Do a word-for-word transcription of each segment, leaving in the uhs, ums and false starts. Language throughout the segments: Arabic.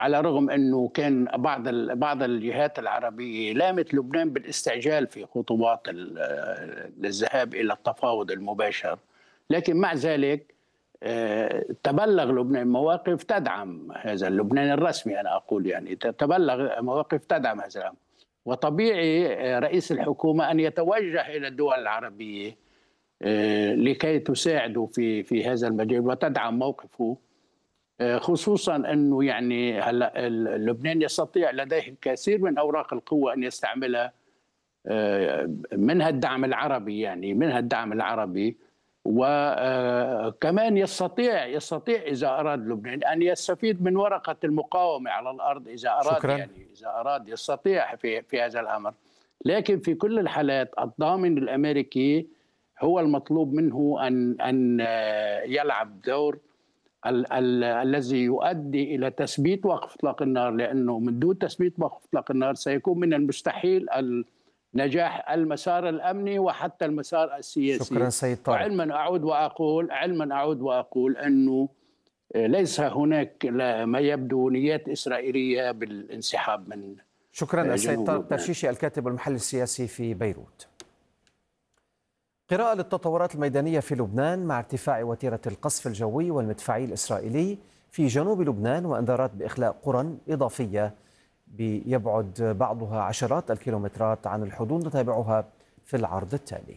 على الرغم أنه كان بعض بعض الجهات العربية لامت لبنان بالاستعجال في خطوات الذهاب إلى التفاوض المباشر، لكن مع ذلك تبلغ لبنان مواقف تدعم هذا لبنان الرسمي، أنا أقول يعني تبلغ مواقف تدعم هذا الأمر. وطبيعي رئيس الحكومة أن يتوجه إلى الدول العربية لكي تساعده في في هذا المجال وتدعم موقفه، خصوصا أنه يعني هلا لبنان يستطيع لديه الكثير من أوراق القوة أن يستعملها، منها الدعم العربي يعني منها الدعم العربي وكمان يستطيع يستطيع إذا أراد لبنان أن يستفيد من ورقة المقاومة على الأرض إذا أراد. شكرا. يعني إذا أراد يستطيع في في هذا الأمر، لكن في كل الحالات الضامن الأمريكي هو المطلوب منه أن أن يلعب دور ال ال الذي يؤدي إلى تثبيت وقف إطلاق النار، لأنه من دون تثبيت وقف إطلاق النار سيكون من المستحيل نجاح المسار الأمني وحتى المسار السياسي. شكرا سيد طارق. وعلما أعود وأقول علما أعود وأقول أنه ليس هناك ما يبدو نيات إسرائيلية بالانسحاب من شكرا السيد طارق ترشيشي الكاتب والمحلل السياسي في بيروت. قراءة للتطورات الميدانية في لبنان مع ارتفاع وتيرة القصف الجوي والمدفعي الإسرائيلي في جنوب لبنان وإنذارات بإخلاء قرى إضافية يبعد بعضها عشرات الكيلومترات عن الحدود، نتابعها في العرض التالي.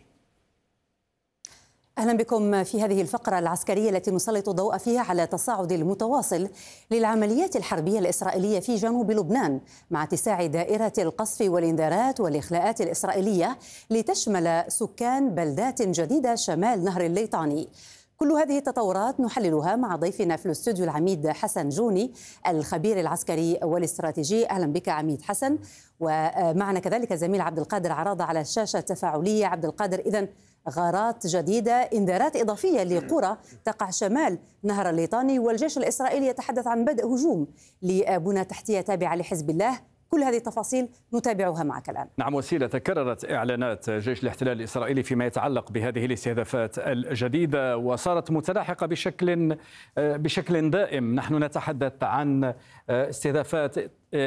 أهلا بكم في هذه الفقرة العسكرية التي نسلط الضوء فيها على تصاعد المتواصل للعمليات الحربية الإسرائيلية في جنوب لبنان مع اتساع دائرة القصف والإنذارات والإخلاءات الإسرائيلية لتشمل سكان بلدات جديدة شمال نهر الليطاني. كل هذه التطورات نحللها مع ضيفنا في الاستوديو العميد حسن جوني الخبير العسكري والاستراتيجي. أهلا بك عميد حسن. ومعنا كذلك الزميل عبد القادر عراضة على الشاشة التفاعلية. عبد القادر، إذن غارات جديدة، إنذارات إضافية لقرى تقع شمال نهر الليطاني، والجيش الإسرائيلي يتحدث عن بدء هجوم لبنى تحتية تابعة لحزب الله. كل هذه التفاصيل نتابعها معك الآن. نعم وسيلة، تكررت إعلانات جيش الاحتلال الإسرائيلي فيما يتعلق بهذه الاستهدافات الجديدة وصارت متلاحقة بشكل بشكل دائم. نحن نتحدث عن استهدافات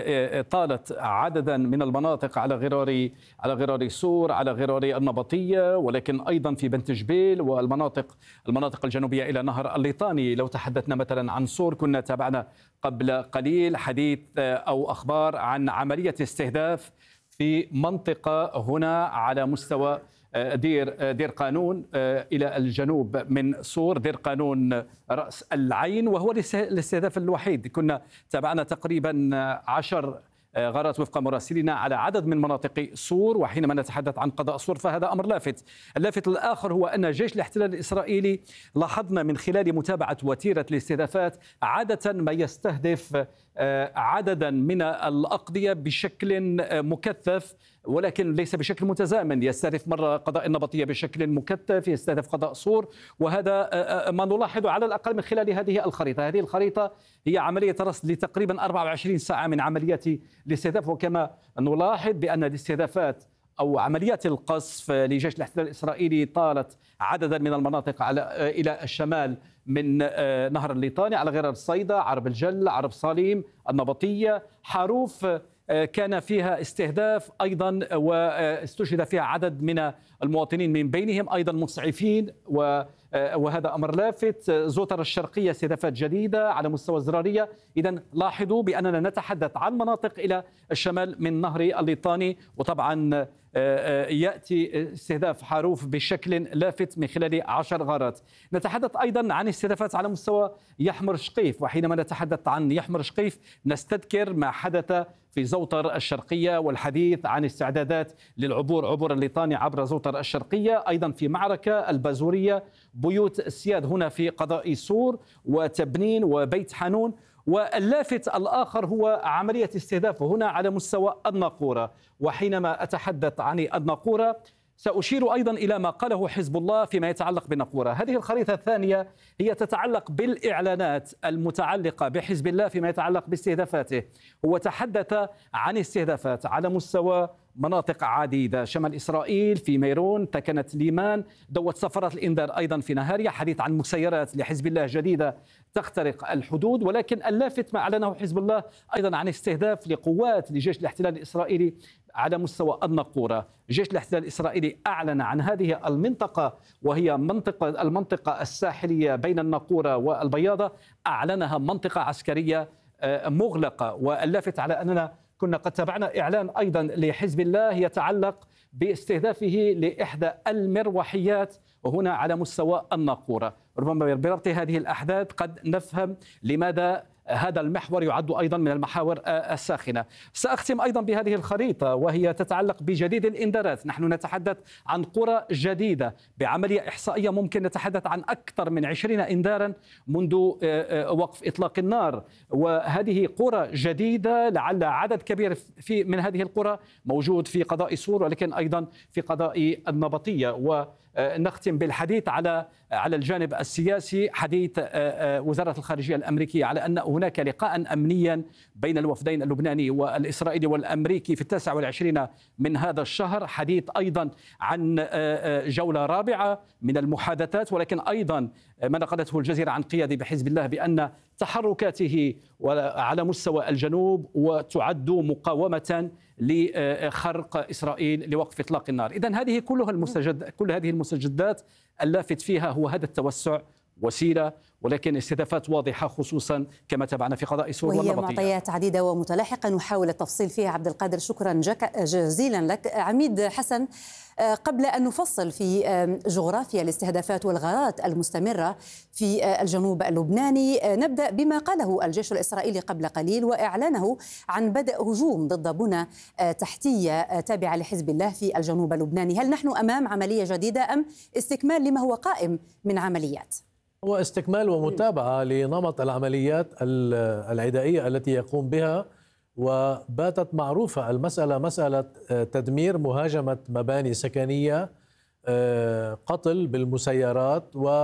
طالت عددا من المناطق على غرار على غرار سور، على غرار النبطية، ولكن أيضا في بنت جبيل والمناطق المناطق الجنوبية إلى نهر الليطاني. لو تحدثنا مثلا عن سور، كنا تابعنا قبل قليل حديث أو أخبار عن عملية استهداف في منطقة هنا على مستوى دير دير قانون إلى الجنوب من سور، دير قانون رأس العين، وهو الاستهداف الوحيد. كنا تابعنا تقريبا عشر غارات وفق مراسلنا على عدد من مناطق سور. وحينما نتحدث عن قضاء سور فهذا أمر لافت. اللافت الآخر هو أن جيش الاحتلال الإسرائيلي لاحظنا من خلال متابعة وتيرة الاستهدافات عادة ما يستهدف عددا من الأقضية بشكل مكثف، ولكن ليس بشكل متزامن. يستهدف مرة قضاء النبطية بشكل مكثف، يستهدف قضاء سور، وهذا ما نلاحظه على الأقل من خلال هذه الخريطة. هذه الخريطة هي عملية رصد لتقريبا أربعة وعشرين ساعة من عمليات الاستهداف. وكما نلاحظ بأن الاستهدافات أو عمليات القصف لجيش الاحتلال الإسرائيلي طالت عددا من المناطق على إلى الشمال من نهر الليطاني على غرار صيدا، عرب الجل، عرب صاليم، النبطية، حاروف كان فيها استهداف أيضا واستشهد فيها عدد من المواطنين من بينهم أيضا مسعفين، وهذا أمر لافت. زوتر الشرقية استهدافات جديدة على مستوى الزرارية. إذن لاحظوا بأننا نتحدث عن مناطق إلى الشمال من نهر الليطاني، وطبعا يأتي استهداف حاروف بشكل لافت من خلال عشر غارات. نتحدث أيضا عن استهدافات على مستوى يحمر شقيف، وحينما نتحدث عن يحمر شقيف نستذكر ما حدث في زوطر الشرقية والحديث عن استعدادات للعبور عبور الليطاني عبر زوطر الشرقية. أيضا في معركة البازورية، بيوت السياد هنا في قضاء سور وتبنين وبيت حانون. واللافت الآخر هو عملية استهداف هنا على مستوى الناقورة. وحينما أتحدث عن الناقورة سأشير أيضا إلى ما قاله حزب الله فيما يتعلق بالناقورة. هذه الخريطة الثانية هي تتعلق بالإعلانات المتعلقة بحزب الله فيما يتعلق باستهدافاته. هو تحدث عن استهدافات على مستوى مناطق عديدة، شمال إسرائيل، في ميرون، تكنة ليمان، دوت سفرات الإنذار أيضا في نهاريا، حديث عن مسيرات لحزب الله جديدة تخترق الحدود. ولكن اللافت ما أعلنه حزب الله أيضا عن استهداف لقوات لجيش الاحتلال الإسرائيلي على مستوى النقورة. جيش الاحتلال الإسرائيلي أعلن عن هذه المنطقة، وهي منطقة المنطقة الساحلية بين النقورة والبياضة، أعلنها منطقة عسكرية مغلقة. واللافت على أننا كنا قد تابعنا إعلان أيضا لحزب الله يتعلق باستهدافه لإحدى المروحيات وهنا على مستوى الناقورة. ربما بربط هذه الأحداث قد نفهم لماذا هذا المحور يعد أيضا من المحاور الساخنة. سأختم أيضا بهذه الخريطة وهي تتعلق بجديد الإنذارات. نحن نتحدث عن قرى جديدة بعملية إحصائية، ممكن نتحدث عن أكثر من عشرين إنذارا منذ وقف إطلاق النار، وهذه قرى جديدة. لعل عدد كبير في من هذه القرى موجود في قضاء سور ولكن أيضا في قضاء النبطية. ونختم بالحديث على على الجانب السياسي، حديث وزارة الخارجية الأمريكية على أن هناك لقاء أمنيا بين الوفدين اللبناني والإسرائيلي والأمريكي في التاسع والعشرين من هذا الشهر، حديث أيضا عن جولة رابعة من المحادثات، ولكن أيضا ما نقلته الجزيرة عن قيادي بحزب الله بأن تحركاته على مستوى الجنوب وتعد مقاومة لخرق إسرائيل لوقف إطلاق النار. إذن هذه كلها المستجد كل هذه المستجدات اللافت فيها هو هذا التوسع وسيلة، ولكن استهدافات واضحة خصوصا كما تابعنا في قضاء سور والنبطية. وهي معطيات عديدة ومتلاحقة نحاول التفصيل فيها. عبد القادر شكرا جزيلا لك. عميد حسن، قبل أن نفصل في جغرافيا الاستهدافات والغارات المستمرة في الجنوب اللبناني، نبدأ بما قاله الجيش الإسرائيلي قبل قليل وإعلانه عن بدء هجوم ضد بنى تحتية تابعة لحزب الله في الجنوب اللبناني. هل نحن أمام عملية جديدة أم استكمال لما هو قائم من عمليات؟ هو استكمال ومتابعة لنمط العمليات العدائية التي يقوم بها، وباتت معروفة المسألة مسألة تدمير مهاجمة مباني سكنية، قتل بالمسيرات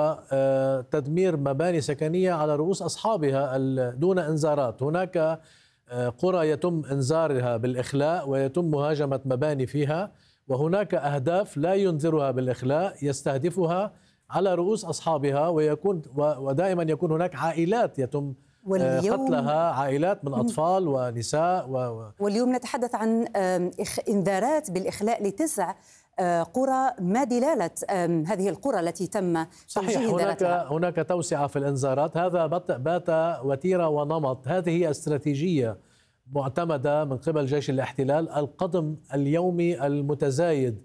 وتدمير مباني سكنية على رؤوس أصحابها دون إنذارات. هناك قرى يتم إنذارها بالإخلاء ويتم مهاجمة مباني فيها، وهناك أهداف لا ينذرها بالإخلاء يستهدفها على رؤوس أصحابها، ويكون ودائما يكون هناك عائلات يتم قتلها، عائلات من أطفال ونساء و... واليوم نتحدث عن إنذارات بالإخلاء لتسع قرى. ما دلالة هذه القرى التي تم صحيح هناك هناك توسعة في الإنذارات. هذا بات وتيرة ونمط. هذه هي استراتيجية معتمدة من قبل جيش الاحتلال، القدم اليومي المتزايد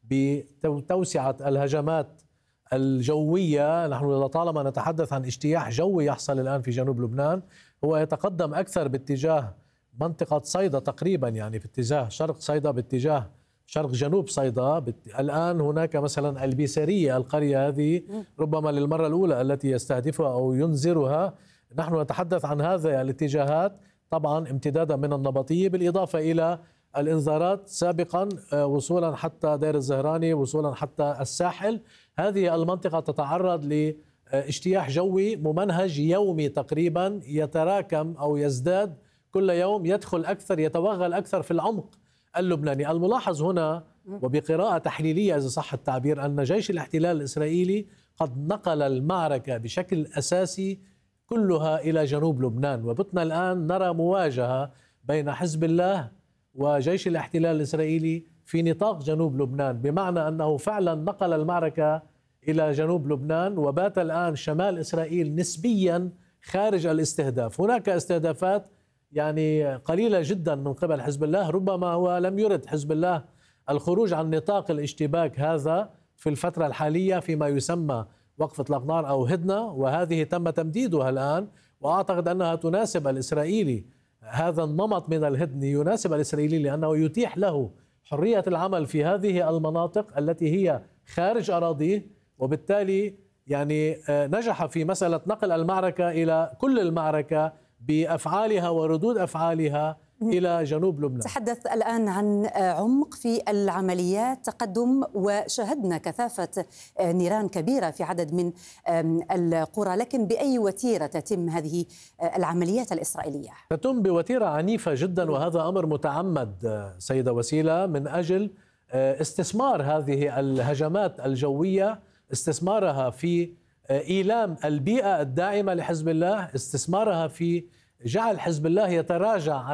بتوسعة الهجمات الجوية. نحن لطالما نتحدث عن اجتياح جوي يحصل الآن في جنوب لبنان، هو يتقدم أكثر باتجاه منطقة صيدا تقريبا، يعني في اتجاه شرق صيدا، باتجاه شرق جنوب صيدا. الآن هناك مثلا البيسرية، القرية هذه ربما للمرة الأولى التي يستهدفها أو ينذرها. نحن نتحدث عن هذه الاتجاهات طبعا امتدادا من النبطية، بالإضافة إلى الإنذارات سابقا وصولا حتى دير الزهراني، وصولا حتى الساحل. هذه المنطقة تتعرض لاجتياح جوي ممنهج يومي تقريبا، يتراكم أو يزداد كل يوم، يدخل أكثر، يتوغل أكثر في العمق اللبناني. الملاحظ هنا وبقراءة تحليلية إذا صح التعبير أن جيش الاحتلال الإسرائيلي قد نقل المعركة بشكل أساسي كلها إلى جنوب لبنان، وبتنا الآن نرى مواجهة بين حزب الله وجيش الاحتلال الإسرائيلي في نطاق جنوب لبنان، بمعنى أنه فعلا نقل المعركة إلى جنوب لبنان، وبات الآن شمال إسرائيل نسبيا خارج الاستهداف. هناك استهدافات يعني قليلة جدا من قبل حزب الله، ربما هو لم يرد حزب الله الخروج عن نطاق الاشتباك هذا في الفترة الحالية فيما يسمى وقف إطلاق نار أو هدنة، وهذه تم تمديدها الآن، وأعتقد أنها تناسب الإسرائيلي. هذا النمط من الهدن يناسب الإسرائيلي لأنه يتيح له حرية العمل في هذه المناطق التي هي خارج أراضيه، وبالتالي يعني نجح في مسألة نقل المعركة إلى كل المعركة بأفعالها وردود أفعالها إلى جنوب لبنان. تحدث الآن عن عمق في العمليات، تقدم، وشهدنا كثافة نيران كبيرة في عدد من القرى، لكن بأي وتيرة تتم هذه العمليات الإسرائيلية؟ تتم بوتيرة عنيفة جدا، وهذا أمر متعمد سيدة وسيلة من أجل استثمار هذه الهجمات الجوية، استثمارها في إيلام البيئة الداعمة لحزب الله، استثمارها في جعل حزب الله يتراجع